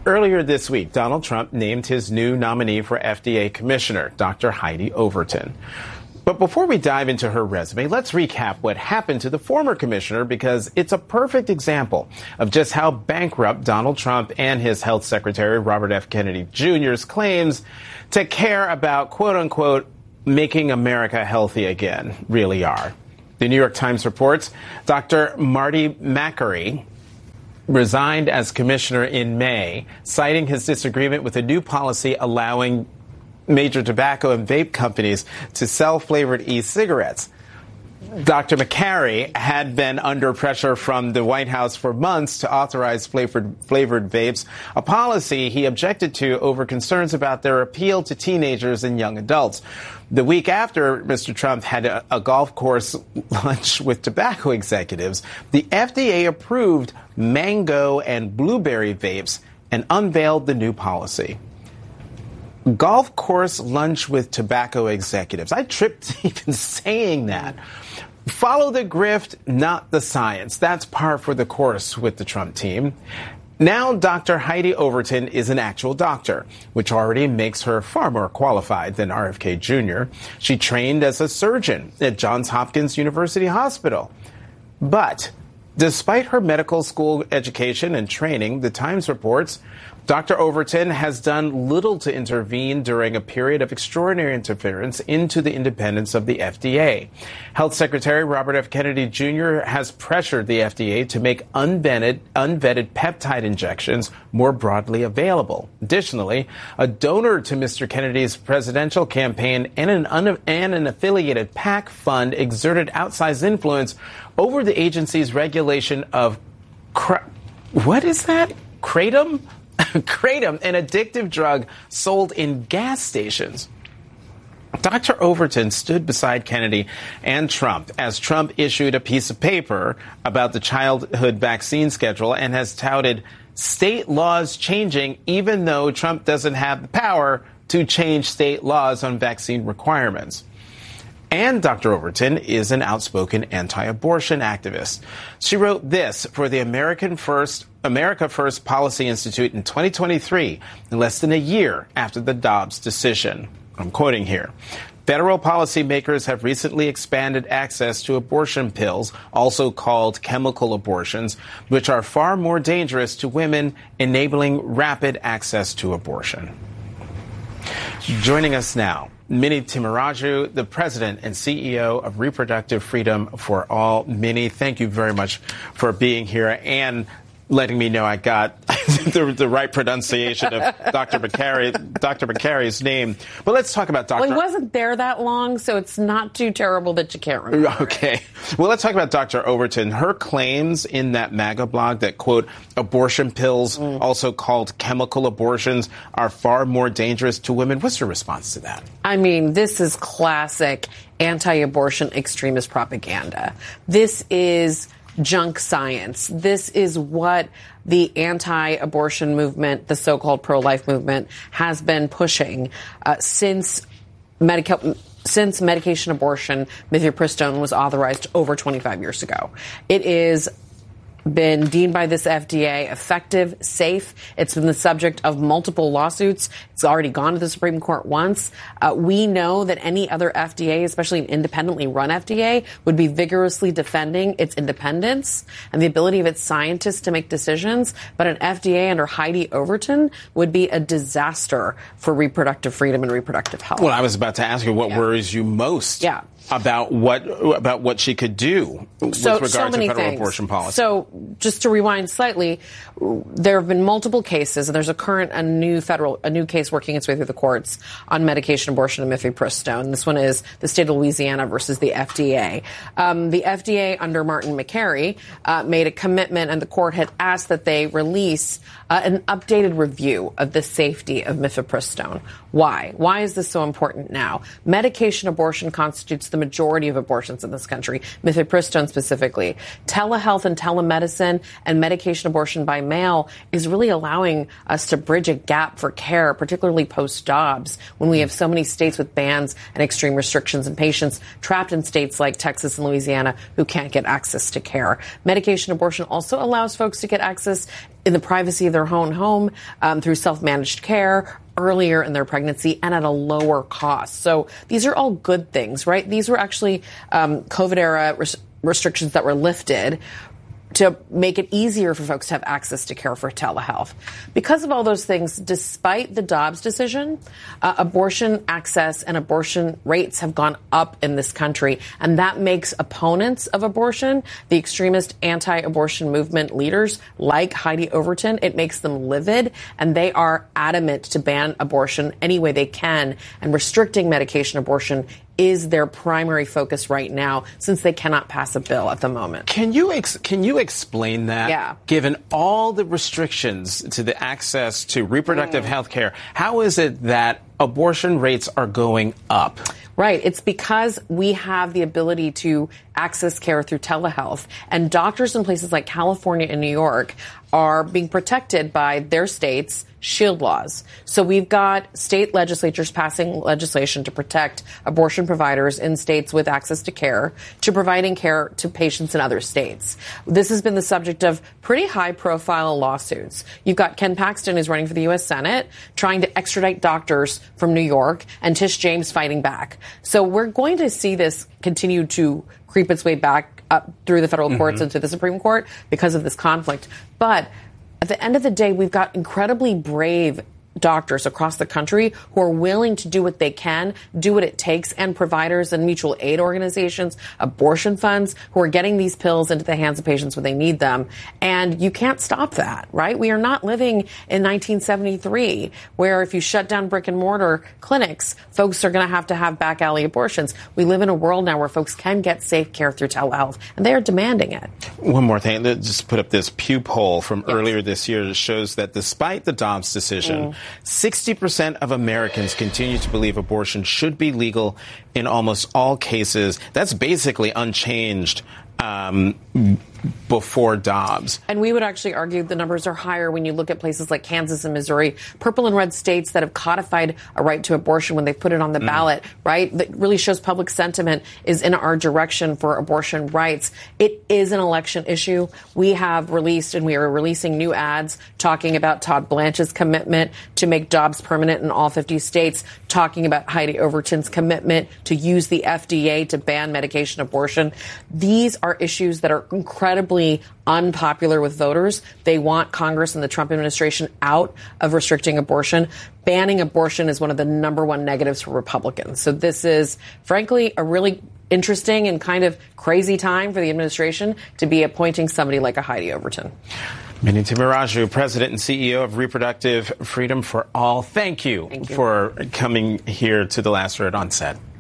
Earlier this week, Donald Trump named his new nominee for FDA commissioner, Dr. Heidi Overton. But before we dive into her resume, let's recap what happened to the former commissioner, because it's a perfect example of just how bankrupt Donald Trump and his health secretary, Robert F. Kennedy Jr.'s claims to care about, quote unquote, making America healthy again really are. The New York Times reports Dr. Marty Makary resigned as commissioner in May, citing his disagreement with a new policy allowing major tobacco and vape companies to sell flavored e-cigarettes. Dr. Makary had been under pressure from the White House for months to authorize flavored vapes, a policy he objected to over concerns about their appeal to teenagers and young adults. The week after Mr. Trump had a golf course lunch with tobacco executives, the FDA approved mango and blueberry vapes and unveiled the new policy. Golf course lunch with tobacco executives. I tripped even saying that. Follow the grift, not the science. That's par for the course with the Trump team. Now, Dr. Heidi Overton is an actual doctor, which already makes her far more qualified than RFK Jr. She trained as a surgeon at Johns Hopkins University Hospital. But despite her medical school education and training, the Times reports Dr. Overton has done little to intervene during a period of extraordinary interference into the independence of the FDA. Health Secretary Robert F. Kennedy Jr. has pressured the FDA to make unvetted peptide injections more broadly available. Additionally, a donor to Mr. Kennedy's presidential campaign and an affiliated PAC fund exerted outsized influence over the agency's regulation of what is that? Kratom? Kratom, an addictive drug sold in gas stations. Dr. Overton stood beside Kennedy and Trump as Trump issued a piece of paper about the childhood vaccine schedule and has touted state laws changing, even though Trump doesn't have the power to change state laws on vaccine requirements. And Dr. Overton is an outspoken anti-abortion activist. She wrote this for the America First Policy Institute in 2023, less than a year after the Dobbs decision. I'm quoting here. Federal policymakers have recently expanded access to abortion pills, also called chemical abortions, which are far more dangerous to women, enabling rapid access to abortion. Joining us now, Mini Timuraju, the president and CEO of Reproductive Freedom for All. Mini, thank you very much for being here and letting me know I got the right pronunciation of Dr. Makary's name. But let's talk about Dr. Well, he wasn't there that long, so it's not too terrible that you can't remember. Okay. Well, let's talk about Dr. Overton. Her claims in that MAGA blog that, quote, abortion pills, also called chemical abortions, are far more dangerous to women. What's your response to that? I mean, this is classic anti-abortion extremist propaganda. This is junk science. This is what the anti-abortion movement, the so-called pro-life movement, has been pushing since medication abortion, mifepristone, was authorized over 25 years ago. It is been deemed by this FDA effective, safe. It's been the subject of multiple lawsuits. It's already gone to the Supreme Court once. We know that any other FDA, especially an independently run FDA, would be vigorously defending its independence and the ability of its scientists to make decisions. But an FDA under Heidi Overton would be a disaster for reproductive freedom and reproductive health. Well, I was about to ask you what worries you most. About what she could do with regard to federal abortion policy. So just to rewind slightly, there have been multiple cases, and there's a new case working its way through the courts on medication abortion and mifepristone. This one is the state of Louisiana versus the FDA. The FDA under Martin Makary made a commitment, and the court had asked that they release an updated review of the safety of mifepristone. Why? Why is this so important now? Medication abortion constitutes the majority of abortions in this country, mifepristone specifically. Telehealth and telemedicine and medication abortion by mail is really allowing us to bridge a gap for care, particularly post-Dobbs, when we have so many states with bans and extreme restrictions and patients trapped in states like Texas and Louisiana who can't get access to care. Medication abortion also allows folks to get access in the privacy of their own home through self-managed care earlier in their pregnancy and at a lower cost. So these are all good things, right? These were actually COVID-era restrictions that were lifted to make it easier for folks to have access to care for telehealth. Because of all those things, despite the Dobbs decision, abortion access and abortion rates have gone up in this country. And that makes opponents of abortion, the extremist anti-abortion movement leaders like Heidi Overton, it makes them livid. And they are adamant to ban abortion any way they can. And restricting medication abortion is their primary focus right now, since they cannot pass a bill at the moment. Can you explain that? Yeah. Given all the restrictions to the access to reproductive health care, how is it that abortion rates are going up? Right. It's because we have the ability to access care through telehealth. And doctors in places like California and New York are being protected by their states' shield laws. So we've got state legislatures passing legislation to protect abortion providers in states with access to care, to providing care to patients in other states. This has been the subject of pretty high-profile lawsuits. You've got Ken Paxton, who's running for the U.S. Senate, trying to extradite doctors from New York, and Tish James fighting back. So we're going to see this continue to creep its way back up through the federal courts into the Supreme Court because of this conflict. But at the end of the day, we've got incredibly brave doctors across the country who are willing to do what they can, do what it takes, and providers and mutual aid organizations, abortion funds, who are getting these pills into the hands of patients when they need them. And you can't stop that, right? We are not living in 1973, where if you shut down brick and mortar clinics, folks are going to have back alley abortions. We live in a world now where folks can get safe care through telehealth, and they are demanding it. One more thing. Let's just put up this Pew poll from earlier this year that shows that despite the Dobbs decision, 60% of Americans continue to believe abortion should be legal in almost all cases. That's basically unchanged before Dobbs. And we would actually argue the numbers are higher when you look at places like Kansas and Missouri, purple and red states that have codified a right to abortion when they put it on the ballot, right? That really shows public sentiment is in our direction for abortion rights. It is an election issue. We have released, and we are releasing new ads talking about Todd Blanche's commitment to make Dobbs permanent in all 50 states, talking about Heidi Overton's commitment to use the FDA to ban medication abortion. These are issues that are incredibly unpopular with voters. They want Congress and the Trump administration out of restricting abortion. Banning abortion is one of the number one negatives for Republicans. So this is, frankly, a really interesting and kind of crazy time for the administration to be appointing somebody like a Heidi Overton. Mini Tamiraju, President and CEO of Reproductive Freedom for All. Thank you for coming here to The Last Word on Set.